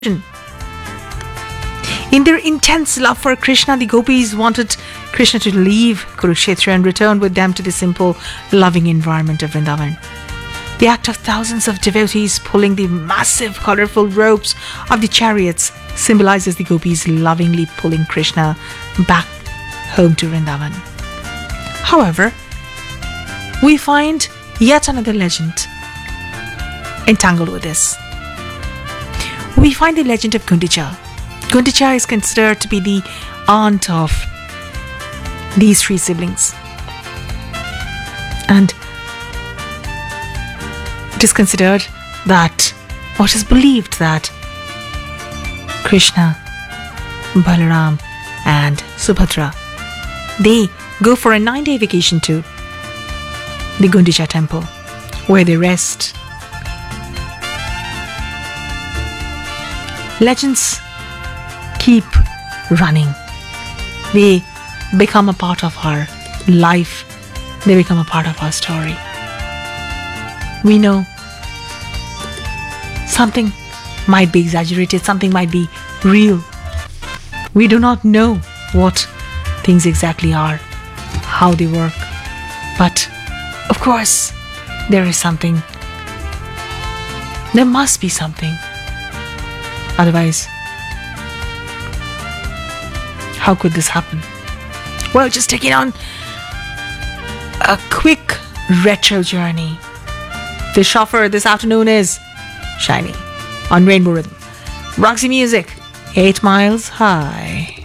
In their intense love for Krishna, the gopis wanted Krishna to leave Kurukshetra and return with them to the simple, loving environment of Vrindavan. The act of thousands of devotees pulling the massive, colorful ropes of the chariots symbolizes the gopis lovingly pulling Krishna back home to Vrindavan. However, we find yet another legend entangled with this. We find the legend of Gundicha. Gundicha is considered to be the aunt of these three siblings. And it is considered that, or it is believed that Krishna, Balaram and Subhadra, they go for a 9-day vacation to the Gundicha temple, where they rest. Legends keep running. They become a part of our life. They become a part of our story. We know something might be exaggerated, something might be real. We do not know what things exactly are, how they work. But of course, there is something. There must be something. Otherwise, how could this happen? Well, just taking on a quick retro journey. The chauffeur this afternoon is Shiny on Rainbow Rhythm. Roxy Music, 8 Miles High.